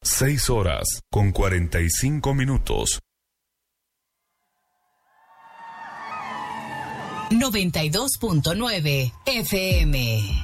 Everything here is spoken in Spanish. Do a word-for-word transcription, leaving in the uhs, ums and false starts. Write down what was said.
Seis horas con cuarenta y cinco minutos. noventa y dos punto nueve F M.